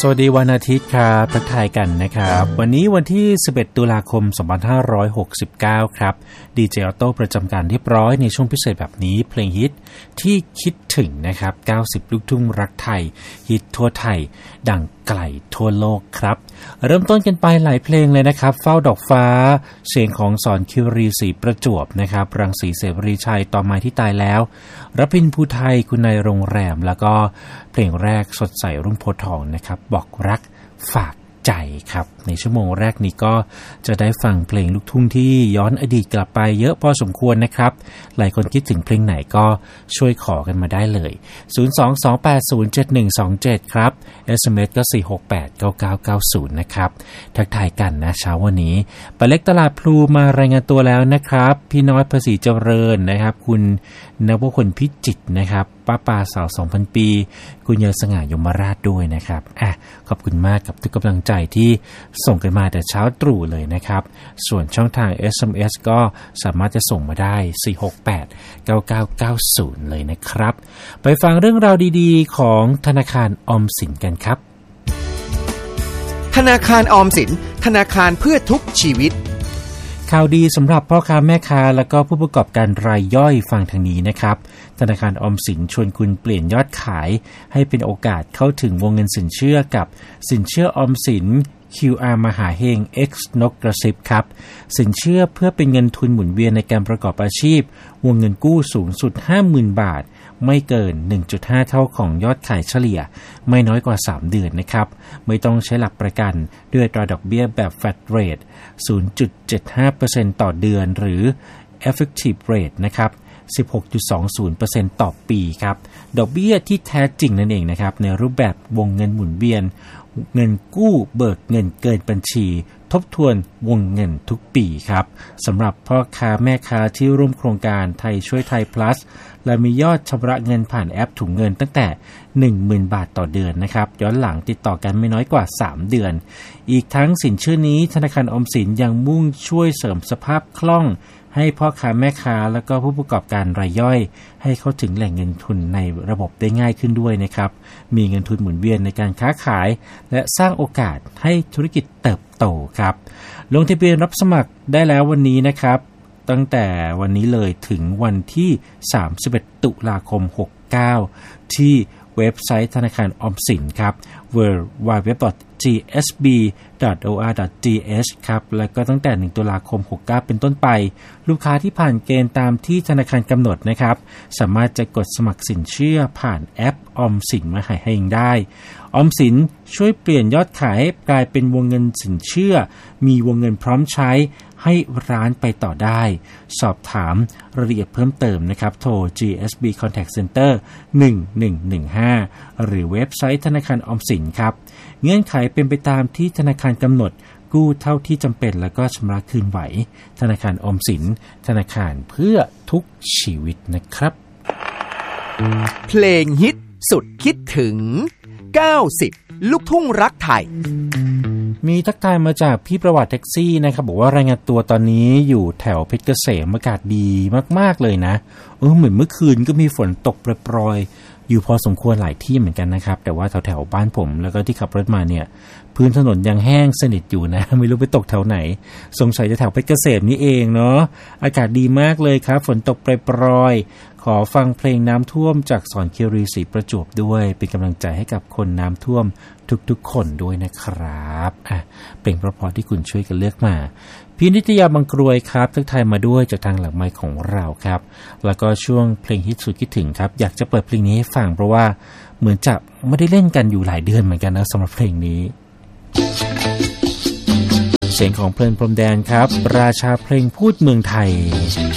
สวัสดีวันอาทิตย์ครับทักทายกันนะครับวันนี้วันที่11ตุลาคม2569ครับดีเจออโต้ประจำการเรียบร้อยในช่วงพิเศษแบบนี้เพลงฮิตที่คิดถึงนะครับ90ลูกทุ่งรักไทยฮิตทั่วไทยดังไกลทั่วโลกครับเริ่มต้นกันไปหลายเพลงเลยนะครับเฝ้าดอกฟ้าเสียงของสอนคิวรีศรีประจวบนะครับรังสีเสรีชัยต่อมาที่ตายแล้วรพินภูไทยคุณนายโรงแรมแล้วก็เพลงแรกสดใสรุ่งโพธิ์ทองนะครับบอกรักฝากใจครับในชั่วโมงแรกนี้ก็จะได้ฟังเพลงลูกทุ่งที่ย้อนอดีตกลับไปเยอะพอสมควรนะครับหลายคนคิดถึงเพลงไหนก็ช่วยขอกันมาได้เลย022807127ครับ SMS ก็4689990นะครับทักทายกันนะเช้าวันนี้ปาเล็กตลาดพลูมารายงานตัวแล้วนะครับพี่น้อยภาษีเจริญนะครับคุณนวพลพิจิตรนะครับป้าปาสาว 2,000 ปีคุณเยศสง่ายมราชด้วยนะครับขอบคุณมากกับทุกกำลังใจที่ส่งกันมาแต่เช้าตรู่เลยนะครับส่วนช่องทาง SMS ก็สามารถจะส่งมาได้4689990เลยนะครับไปฟังเรื่องราวดีๆของธนาคารออมสินกันครับธนาคารออมสินธนาคารเพื่อทุกชีวิตข่าวดีสำหรับพ่อค้าแม่ค้าและก็ผู้ประกอบการรายย่อยฟังทางนี้นะครับธนาคารออมสินชวนคุณเปลี่ยนยอดขายให้เป็นโอกาสเข้าถึงวงเงินสินเชื่อกับสินเชื่อออมสิน QR มหาเฮง X นกกระซิบครับสินเชื่อเพื่อเป็นเงินทุนหมุนเวียนในการประกอบอาชีพวงเงินกู้สูงสุด 50,000 บาทไม่เกิน 1.5 เท่าของยอดขายเฉลี่ยไม่น้อยกว่า3เดือนนะครับไม่ต้องใช้หลักประกันด้วยอัตราดอกเบี้ยแบบ Flat Rate 0.75% ต่อเดือนหรือ Effective Rate นะครับ 16.20% ต่อปีครับดอกเบี้ยที่แท้จริงนั่นเองนะครับในรูปแบบวงเงินหมุนเวียนเงินกู้เบิกเงินเกินบัญชีทบทวนวงเงินทุกปีครับสำหรับพ่อค้าแม่ค้าที่ร่วมโครงการไทยช่วยไทย plus และมียอดชำระเงินผ่านแอปถุงเงินตั้งแต่ 10,000 บาทต่อเดือนนะครับย้อนหลังติดต่อกันไม่น้อยกว่า3เดือนอีกทั้งสินเชื่อนี้ธนาคารออมสินยังมุ่งช่วยเสริมสภาพคล่องให้พ่อค้าแม่ค้าและก็ผู้ประกอบการรายย่อยให้เข้าถึงแหล่งเงินทุนในระบบได้ง่ายขึ้นด้วยนะครับมีเงินทุนหมุนเวียนในการค้าขายและสร้างโอกาสให้ธุรกิจเติบโตครับลงทะเบียนรับสมัครได้แล้ววันนี้นะครับตั้งแต่วันนี้เลยถึงวันที่31ตุลาคม69ที่เว็บไซต์ธนาคารออมสินครับ www.gsb.or.th ครับแล้วก็ตั้งแต่1ตุลาคม69เป็นต้นไปลูกค้าที่ผ่านเกณฑ์ตามที่ธนาคารกำหนดนะครับสามารถจะกดสมัครสินเชื่อผ่านแอปออมสินมหาเฮงได้ออมสินช่วยเปลี่ยนยอดขายให้กลายเป็นวงเงินสินเชื่อมีวงเงินพร้อมใช้ให้ร้านไปต่อได้สอบถามรายละเอียดเพิ่มเติมนะครับโทร GSB Contact Center 1115หรือเว็บไซต์ธนาคารออมสินครับเงื่อนไขเป็นไปตามที่ธนาคารกำหนดกู้เท่าที่จำเป็นแล้วก็ชำระคืนไหวธนาคารออมสินธนาคารเพื่อทุกชีวิตนะครับเพลงฮิตสุดคิดถึง90ลูกทุ่งรักไทยมีทักทายมาจากพี่ประวัติแท็กซี่นะครับบอกว่ารายงานตัวตอนนี้อยู่แถวเพชรเกษมอากาศดีมากๆเลยนะเหมือนเมื่อคืนก็มีฝนตกโปรยๆอยู่พอสมควรหลายที่เหมือนกันนะครับแต่ว่าแถวๆบ้านผมแล้วก็ที่ขับรถมาเนี่ยพื้นถนนยังแห้งสนิทอยู่นะไม่รู้ไปตกแถวไหนสงสัยจะแถวเพชรเกษมนี่เองเนาะอากาศดีมากเลยครับฝนตกโปรยๆขอฟังเพลงน้ำท่วมจากสอนคิรีศรีประจวบด้วยเป็นกำลังใจให้กับคนน้ำท่วมทุกๆคนด้วยนะครับเพลงเพราะๆที่คุณช่วยกันเลือกมาพี่นิตยาบางกรวยครับทักทายมาด้วยจากทางหลังไมค์ของเราครับแล้วก็ช่วงเพลงฮิตสุดคิดถึงครับอยากจะเปิดเพลงนี้ให้ฟังเพราะว่าเหมือนจะไม่ได้เล่นกันอยู่หลายเดือนเหมือนกันนะสำหรับเพลงนี้เสียงของเพลินพรมแดนครับราชาเพลงพูดเมืองไทย